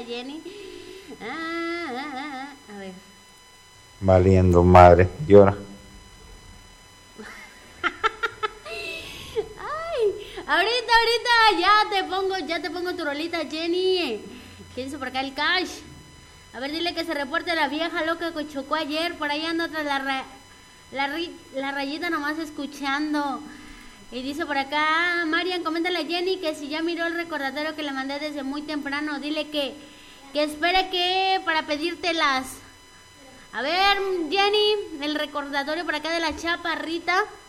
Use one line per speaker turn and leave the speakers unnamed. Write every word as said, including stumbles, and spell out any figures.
Jenny. Ah, ah, ah, ah. A ver.
Valiendo madre, llora.
Ay, ahorita, ahorita, ya te pongo, ya te pongo tu rolita, Jenny. ¿Qué dice por acá el Cash? A ver, dile que se reporte la vieja loca que chocó ayer. Por ahí anda tras la, ra, la, la rayita nomás escuchando. Y dice por acá, Marian, coméntale a Jenny que si ya miró el recordatorio que le mandé desde muy temprano, dile que, que espere que para pedírtelas. A ver, Jenny, el recordatorio por acá de la chaparrita.